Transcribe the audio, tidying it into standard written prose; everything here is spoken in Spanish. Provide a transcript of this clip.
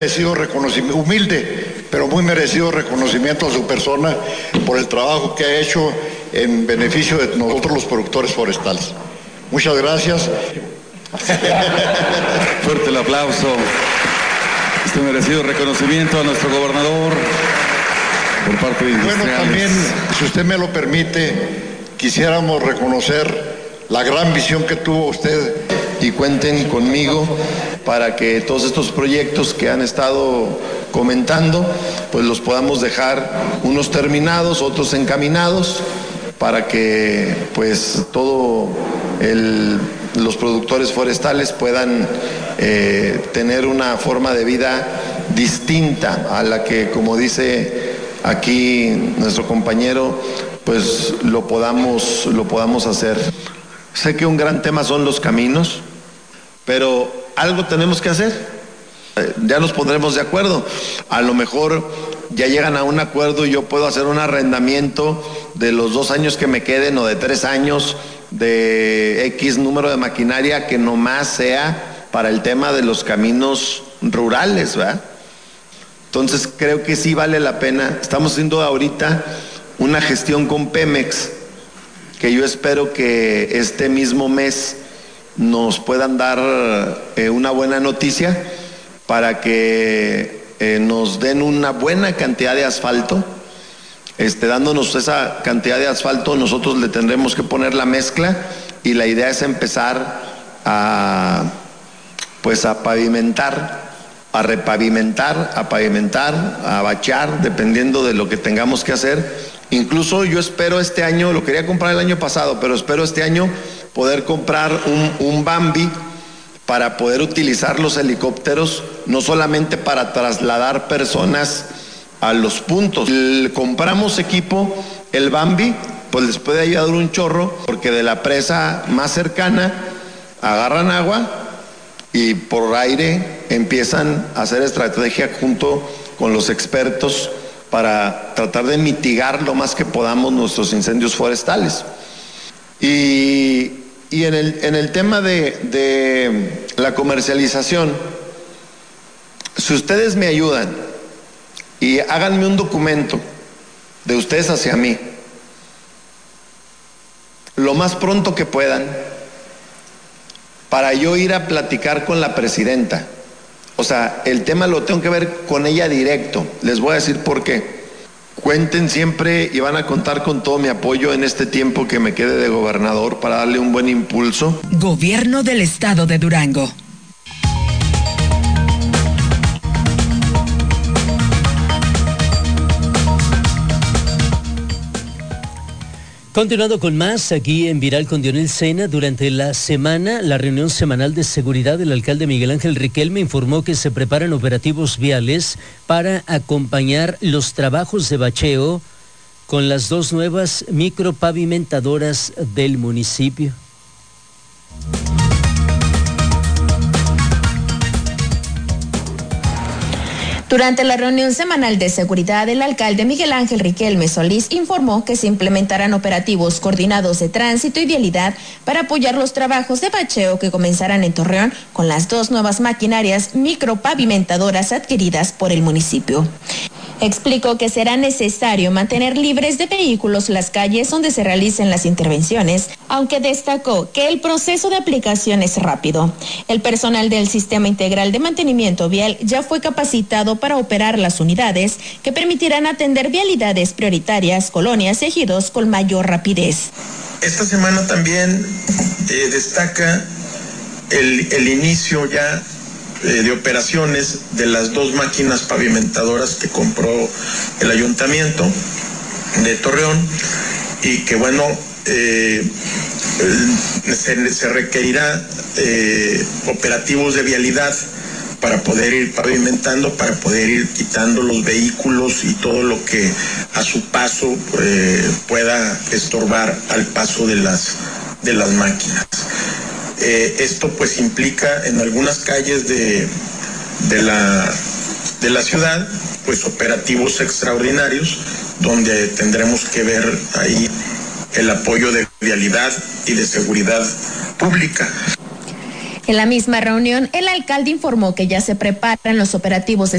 Merecido reconocimiento, humilde, pero muy merecido reconocimiento a su persona por el trabajo que ha hecho en beneficio de nosotros los productores forestales. Muchas gracias. Fuerte el aplauso. Este merecido reconocimiento a nuestro gobernador por parte de Industriales. Bueno, también, si usted me lo permite, quisiéramos reconocer la gran visión que tuvo usted. Y cuenten conmigo para que todos estos proyectos que han estado comentando, pues los podamos dejar unos terminados, otros encaminados, para que pues los productores forestales puedan tener una forma de vida distinta a la que, como dice aquí nuestro compañero, pues lo podamos hacer. Sé que un gran tema son los caminos, pero algo tenemos que hacer. Ya nos pondremos de acuerdo. A lo mejor ya llegan a un acuerdo y yo puedo hacer un arrendamiento de los 2 años que me queden o de 3 años de X número de maquinaria que nomás sea para el tema de los caminos rurales, ¿verdad? Entonces creo que sí vale la pena. Estamos haciendo ahorita una gestión con Pemex, que yo espero que este mismo mes nos puedan dar una buena noticia para que nos den una buena cantidad de asfalto. Dándonos esa cantidad de asfalto, nosotros le tendremos que poner la mezcla y la idea es empezar a pavimentar, a repavimentar, a pavimentar, a bachar, dependiendo de lo que tengamos que hacer. Incluso yo espero este año, lo quería comprar el año pasado, pero espero este año poder comprar un Bambi para poder utilizar los helicópteros, no solamente para trasladar personas a los puntos. Compramos equipo, el Bambi, pues les puede ayudar un chorro, porque de la presa más cercana agarran agua y por aire empiezan a hacer estrategia junto con los expertos para tratar de mitigar lo más que podamos nuestros incendios forestales. Y en el tema de la comercialización, si ustedes me ayudan y háganme un documento de ustedes hacia mí, lo más pronto que puedan, para yo ir a platicar con la presidenta. O sea, el tema lo tengo que ver con ella directo. Les voy a decir por qué. Cuenten siempre y van a contar con todo mi apoyo en este tiempo que me quede de gobernador para darle un buen impulso. Gobierno del Estado de Durango. Continuando con más, aquí en Viral con Dionel Sena, durante la reunión semanal de seguridad, el alcalde Miguel Ángel Riquelme informó que se preparan operativos viales para acompañar los trabajos de bacheo con las 2 nuevas micropavimentadoras del municipio. Durante la reunión semanal de seguridad, el alcalde Miguel Ángel Riquelme Solís informó que se implementarán operativos coordinados de tránsito y vialidad para apoyar los trabajos de bacheo que comenzarán en Torreón con las 2 nuevas maquinarias micropavimentadoras adquiridas por el municipio. Explicó que será necesario mantener libres de vehículos las calles donde se realicen las intervenciones, aunque destacó que el proceso de aplicación es rápido. El personal del Sistema Integral de Mantenimiento Vial ya fue capacitado para operar las unidades que permitirán atender vialidades prioritarias, colonias y ejidos con mayor rapidez. Esta semana también destaca el inicio ya de operaciones de las 2 máquinas pavimentadoras que compró el ayuntamiento de Torreón y que bueno, se requerirá operativos de vialidad para poder ir pavimentando, para poder ir quitando los vehículos y todo lo que a su paso pueda estorbar al paso de las máquinas. Esto pues implica en algunas calles de la ciudad pues operativos extraordinarios donde tendremos que ver ahí el apoyo de vialidad y de seguridad pública. En la misma reunión, el alcalde informó que ya se preparan los operativos de